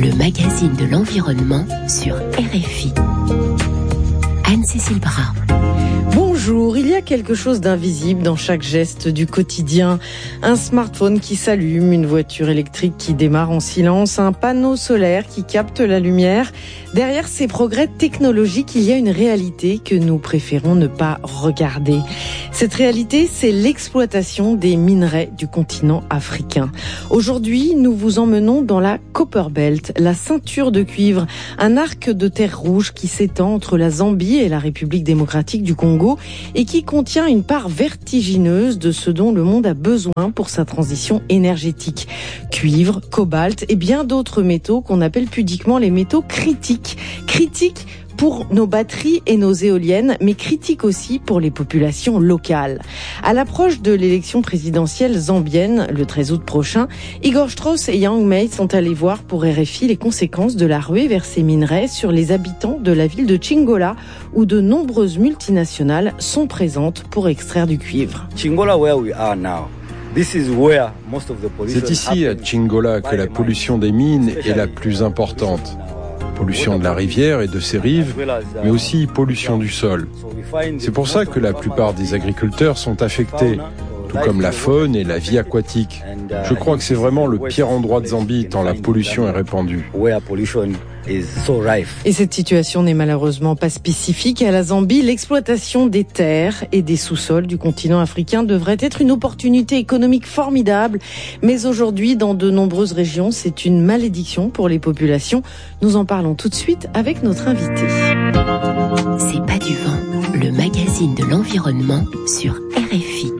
le magazine de l'environnement sur RFI. Anne-Cécile Bras. Bonjour, il y a quelque chose d'invisible dans chaque geste du quotidien. Un smartphone qui s'allume, une voiture électrique qui démarre en silence, un panneau solaire qui capte la lumière. Derrière ces progrès technologiques, il y a une réalité que nous préférons ne pas regarder. Cette réalité, c'est l'exploitation des minerais du continent africain. Aujourd'hui, nous vous emmenons dans la Copper Belt, la ceinture de cuivre, un arc de terre rouge qui s'étend entre la Zambie et la République démocratique du Congo et qui contient une part vertigineuse de ce dont le monde a besoin pour sa transition énergétique. Cuivre, cobalt et bien d'autres métaux qu'on appelle pudiquement les métaux critiques. Critiques pour nos batteries et nos éoliennes, mais critiques aussi pour les populations locales. À l'approche de l'élection présidentielle zambienne, le 13 août prochain, Igor Strauss et Yang Mei sont allés voir pour RFI les conséquences de la ruée vers ces minerais sur les habitants de la ville de Chingola, où de nombreuses multinationales sont présentes pour extraire du cuivre. Chingola, where we are now. C'est ici, à Chingola, que la pollution des mines est la plus importante. Pollution de la rivière et de ses rives, mais aussi pollution du sol. C'est pour ça que la plupart des agriculteurs sont affectés, tout comme la faune et la vie aquatique. Je crois que c'est vraiment le pire endroit de Zambie tant la pollution est répandue. Et cette situation n'est malheureusement pas spécifique à la Zambie. L'exploitation des terres et des sous-sols du continent africain devrait être une opportunité économique formidable. Mais aujourd'hui, dans de nombreuses régions, c'est une malédiction pour les populations. Nous en parlons tout de suite avec notre invité. C'est pas du vent, le magazine de l'environnement sur RFI.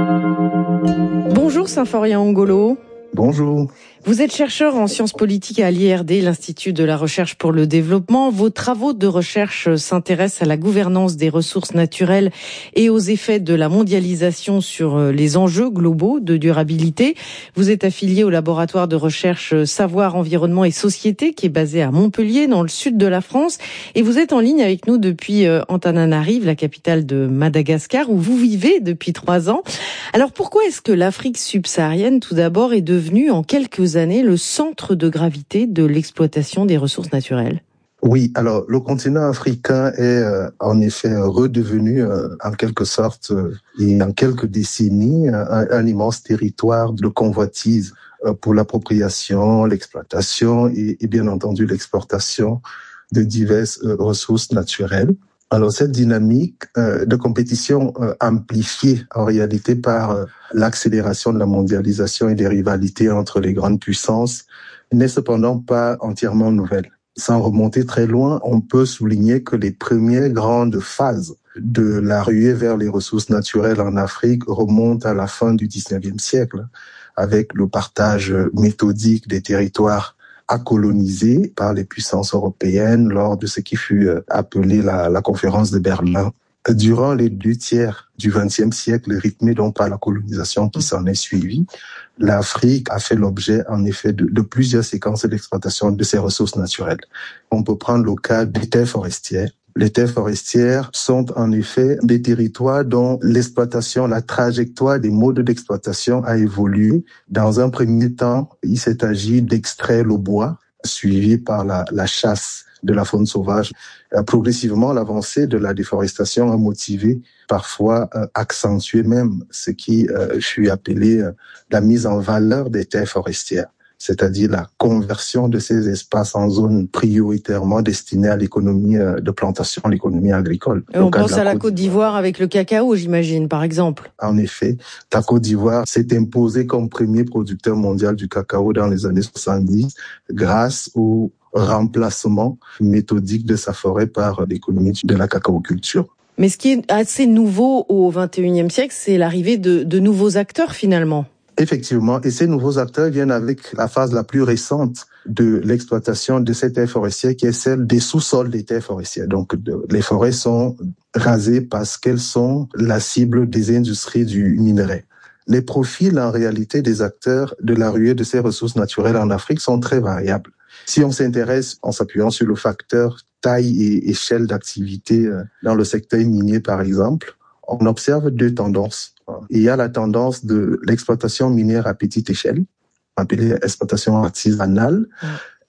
Bonjour Symphorien Ongolo. Bonjour. Vous êtes chercheur en sciences politiques à l'IRD, l'Institut de la recherche pour le développement. Vos travaux de recherche s'intéressent à la gouvernance des ressources naturelles et aux effets de la mondialisation sur les enjeux globaux de durabilité. Vous êtes affilié au laboratoire de recherche Savoir, Environnement et Société qui est basé à Montpellier, dans le sud de la France. Et vous êtes en ligne avec nous depuis Antananarive, la capitale de Madagascar, où vous vivez depuis 3 ans. Alors pourquoi est-ce que l'Afrique subsaharienne, tout d'abord, est devenue en quelques années le centre de gravité de l'exploitation des ressources naturelles? Oui, alors le continent africain est en effet redevenu en quelque sorte et en quelques décennies un immense territoire de convoitise pour l'appropriation, l'exploitation et bien entendu l'exportation de diverses ressources naturelles. Alors cette dynamique de compétition amplifiée en réalité par l'accélération de la mondialisation et des rivalités entre les grandes puissances n'est cependant pas entièrement nouvelle. Sans remonter très loin, on peut souligner que les premières grandes phases de la ruée vers les ressources naturelles en Afrique remontent à la fin du 19e siècle, avec le partage méthodique des territoires à coloniser par les puissances européennes lors de ce qui fut appelé la conférence de Berlin. Durant les 2 tiers du XXe siècle, rythmé donc par la colonisation qui s'en est suivie, l'Afrique a fait l'objet en effet de plusieurs séquences d'exploitation de ses ressources naturelles. On peut prendre le cas des terres forestières. Les terres forestières sont en effet des territoires dont l'exploitation, la trajectoire des modes d'exploitation a évolué. Dans un premier temps, il s'est agi d'extraire le bois, suivi par la chasse de la faune sauvage. Progressivement, l'avancée de la déforestation a motivé, parfois accentué même, ce qui fut appelé la mise en valeur des terres forestières, c'est-à-dire la conversion de ces espaces en zones prioritairement destinées à l'économie de plantation, l'économie agricole. On pense à la Côte d'Ivoire avec le cacao, j'imagine, par exemple. En effet, la Côte d'Ivoire s'est imposée comme premier producteur mondial du cacao dans les années 70 grâce au remplacement méthodique de sa forêt par l'économie de la cacaoculture. Mais ce qui est assez nouveau au XXIe siècle, c'est l'arrivée de nouveaux acteurs finalement. Effectivement, et ces nouveaux acteurs viennent avec la phase la plus récente de l'exploitation de ces terres forestières, qui est celle des sous-sols des terres forestières. Donc, les forêts sont rasées parce qu'elles sont la cible des industries du minerai. Les profils, en réalité, des acteurs de la ruée de ces ressources naturelles en Afrique sont très variables. Si on s'intéresse, en s'appuyant sur le facteur taille et échelle d'activité dans le secteur minier, par exemple, on observe 2 tendances. Il y a la tendance de l'exploitation minière à petite échelle, appelée exploitation artisanale,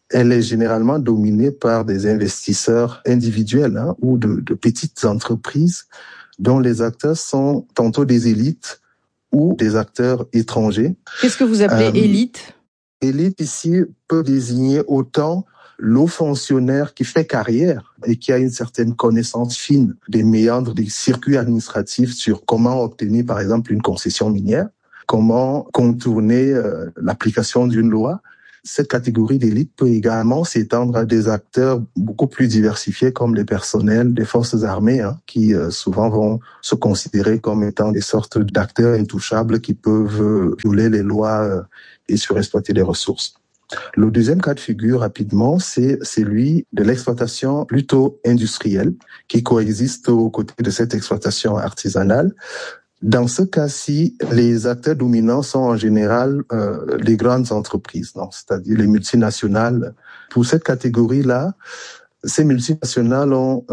elle est généralement dominée par des investisseurs individuels ou de petites entreprises dont les acteurs sont tantôt des élites ou des acteurs étrangers. Qu'est-ce que vous appelez élite ? Élite ici peut désigner autant l'haut fonctionnaire qui fait carrière et qui a une certaine connaissance fine des méandres des circuits administratifs sur comment obtenir par exemple une concession minière, comment contourner l'application d'une loi. Cette catégorie d'élite peut également s'étendre à des acteurs beaucoup plus diversifiés comme les personnels des forces armées qui souvent vont se considérer comme étant des sortes d'acteurs intouchables qui peuvent violer les lois et surexploiter les ressources. Le deuxième cas de figure, rapidement, c'est celui de l'exploitation plutôt industrielle qui coexiste aux côtés de cette exploitation artisanale. Dans ce cas-ci, les acteurs dominants sont en général les grandes entreprises, c'est-à-dire les multinationales. Pour cette catégorie-là, ces multinationales ont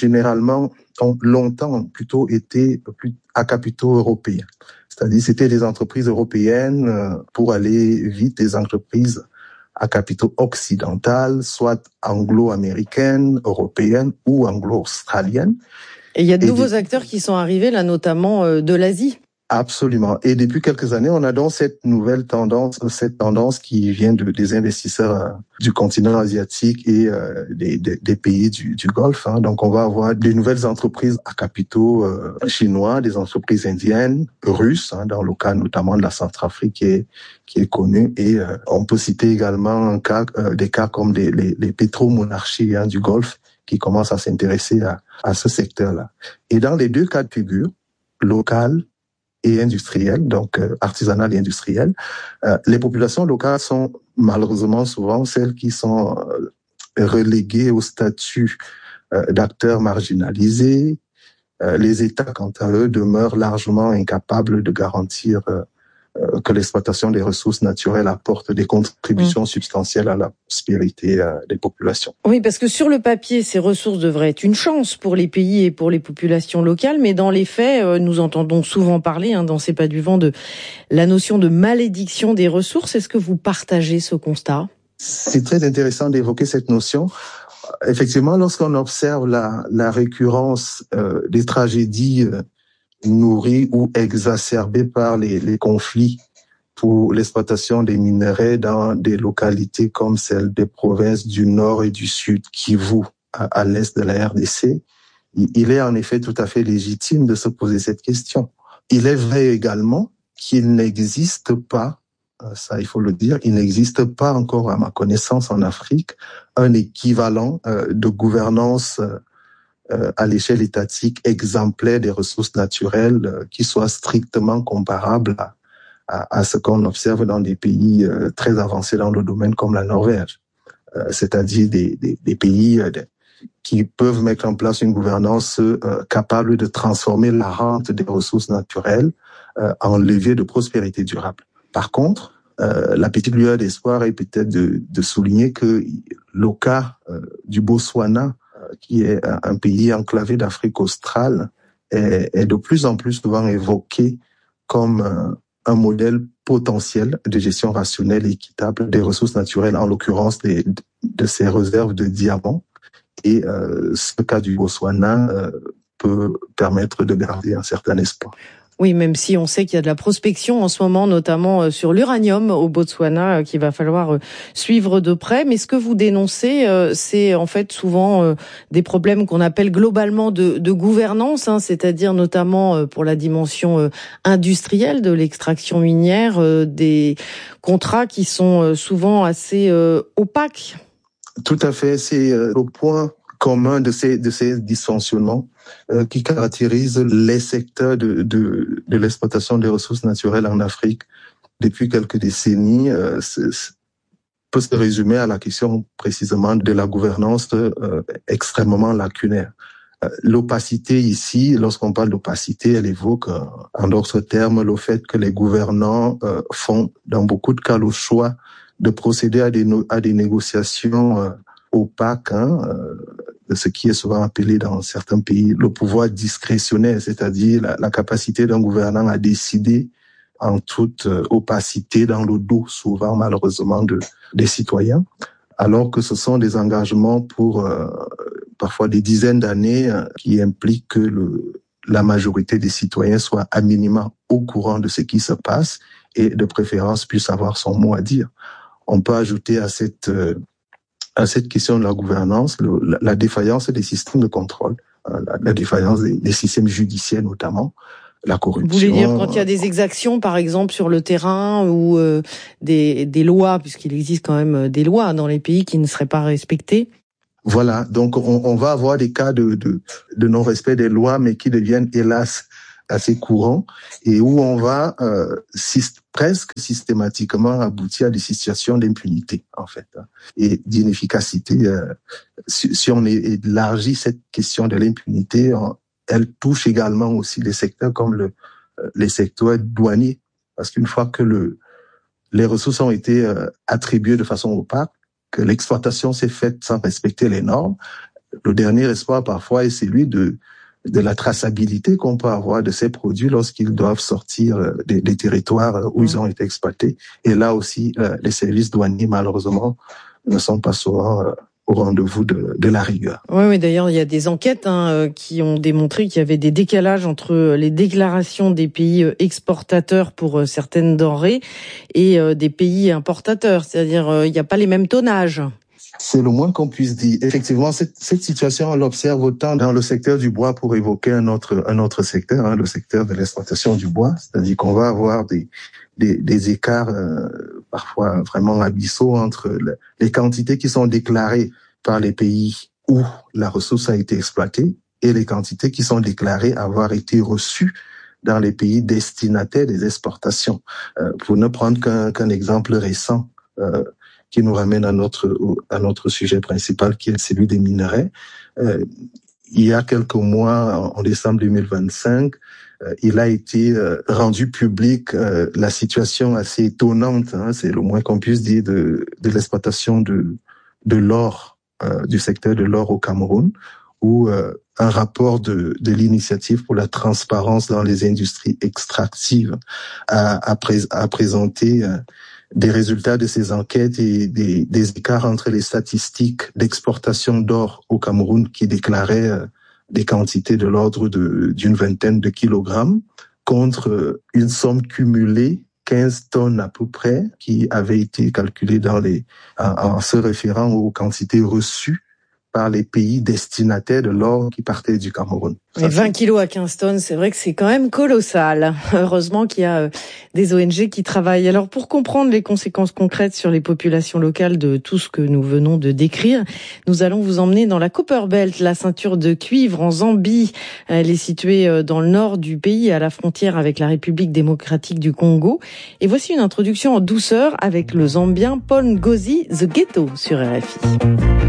longtemps plutôt été à capitaux européens. C'est-à-dire c'était des entreprises européennes pour aller vite, des entreprises à capitaux occidentales, soit anglo-américaines, européennes ou anglo-australiennes. Et il y a de nouveaux acteurs qui sont arrivés, là, notamment de l'Asie. Absolument. Et depuis quelques années, on a donc cette nouvelle tendance, qui vient des investisseurs du continent asiatique et des pays du Golfe. Donc, on va avoir des nouvelles entreprises à capitaux chinois, des entreprises indiennes, russes, dans le cas notamment de la Centrafrique qui est connu. Et on peut citer également des cas comme les pétromonarchies du Golfe qui commencent à s'intéresser à ce secteur-là. Et dans les deux cas de figure, local et industriel, donc artisanal et industriel, les populations locales sont malheureusement souvent celles qui sont reléguées au statut d'acteurs marginalisés. Les États, quant à eux, demeurent largement incapables de garantir que l'exploitation des ressources naturelles apporte des contributions substantielles à la prospérité des populations. Oui, parce que sur le papier, ces ressources devraient être une chance pour les pays et pour les populations locales, mais dans les faits, nous entendons souvent parler, dans C'est pas du vent, de la notion de malédiction des ressources. Est-ce que vous partagez ce constat ? C'est très intéressant d'évoquer cette notion. Effectivement, lorsqu'on observe la récurrence des tragédies nourris ou exacerbés par les conflits pour l'exploitation des minerais dans des localités comme celles des provinces du Nord et du Sud, Kivu, à l'est de la RDC, il est en effet tout à fait légitime de se poser cette question. Il est vrai également qu'il n'existe pas, ça il faut le dire, il n'existe pas encore à ma connaissance en Afrique un équivalent de gouvernance à l'échelle étatique exemplaire des ressources naturelles qui soit strictement comparable à ce qu'on observe dans des pays très avancés dans le domaine comme la Norvège, c'est-à-dire des pays qui peuvent mettre en place une gouvernance capable de transformer la rente des ressources naturelles en levier de prospérité durable. Par contre, la petite lueur d'espoir est peut-être de souligner que le cas du Botswana, qui est un pays enclavé d'Afrique australe, est de plus en plus souvent évoqué comme un modèle potentiel de gestion rationnelle et équitable des ressources naturelles, en l'occurrence de ces réserves de diamants. Et ce cas du Botswana peut permettre de garder un certain espoir. Oui, même si on sait qu'il y a de la prospection en ce moment, notamment sur l'uranium au Botswana, qu'il va falloir suivre de près. Mais ce que vous dénoncez, c'est en fait souvent des problèmes qu'on appelle globalement de gouvernance, c'est-à-dire notamment pour la dimension industrielle de l'extraction minière, des contrats qui sont souvent assez opaques. Tout à fait, c'est le point commun de ces dysfonctionnements qui caractérisent les secteurs de l'exploitation des ressources naturelles en Afrique depuis quelques décennies peut se résumer à la question précisément de la gouvernance extrêmement lacunaire. L'opacité ici, lorsqu'on parle d'opacité, elle évoque en d'autres termes le fait que les gouvernants font dans beaucoup de cas le choix de procéder à des négociations opaques, de ce qui est souvent appelé dans certains pays le pouvoir discrétionnaire, c'est-à-dire la capacité d'un gouvernant à décider en toute opacité dans le dos, souvent malheureusement, des citoyens. alors que ce sont des engagements pour parfois des dizaines d'années qui impliquent que la majorité des citoyens soit à minima au courant de ce qui se passe et de préférence puisse avoir son mot à dire. On peut ajouter à cette question de la gouvernance la défaillance des systèmes de contrôle, la défaillance des systèmes judiciaires notamment, la corruption. Vous voulez dire quand il y a des exactions, par exemple, sur le terrain ou des lois, puisqu'il existe quand même des lois dans les pays qui ne seraient pas respectées? Voilà, donc on va avoir des cas de non-respect des lois, mais qui deviennent hélas assez courants et où on va presque systématiquement aboutir à des situations d'impunité en fait et d'inefficacité. Si on élargit cette question de l'impunité, elle touche également aussi des secteurs comme les secteurs douaniers, parce qu'une fois que les ressources ont été attribuées de façon opaque, que l'exploitation s'est faite sans respecter les normes, le dernier espoir parfois est celui de la traçabilité qu'on peut avoir de ces produits lorsqu'ils doivent sortir des territoires où ils ont été exploités. Et là aussi, les services douaniers, malheureusement, ne sont pas souvent au rendez-vous de la rigueur. Oui, d'ailleurs, il y a des enquêtes qui ont démontré qu'il y avait des décalages entre les déclarations des pays exportateurs pour certaines denrées et des pays importateurs. C'est-à-dire, il n'y a pas les mêmes tonnages. C'est le moins qu'on puisse dire. Effectivement, cette situation, on l'observe autant dans le secteur du bois, pour évoquer un autre secteur, le secteur de l'exploitation du bois. C'est-à-dire qu'on va avoir des écarts parfois vraiment abyssaux entre les quantités qui sont déclarées par les pays où la ressource a été exploitée et les quantités qui sont déclarées avoir été reçues dans les pays destinataires des exportations. Pour ne prendre qu'un exemple récent, qui nous ramène à notre sujet principal, qui est celui des minerais. Il y a quelques mois, en décembre 2025, il a été rendu public la situation assez étonnante, c'est le moins qu'on puisse dire, de l'exploitation de l'or, du secteur de l'or au Cameroun, où un rapport de l'initiative pour la transparence dans les industries extractives a présenté des résultats de ces enquêtes et des écarts entre les statistiques d'exportation d'or au Cameroun qui déclaraient des quantités de l'ordre d'une vingtaine de kilogrammes contre une somme cumulée 15 tonnes à peu près qui avait été calculée en se référant aux quantités reçues par les pays destinataires de l'or qui partait du Cameroun. Et 20 kilos à 15 tonnes, c'est vrai que c'est quand même colossal. Heureusement qu'il y a des ONG qui travaillent. Alors, pour comprendre les conséquences concrètes sur les populations locales de tout ce que nous venons de décrire, nous allons vous emmener dans la Copper Belt, la ceinture de cuivre en Zambie. Elle est située dans le nord du pays, à la frontière avec la République démocratique du Congo. Et voici une introduction en douceur avec le Zambien Paul Ngozi The Ghetto sur RFI.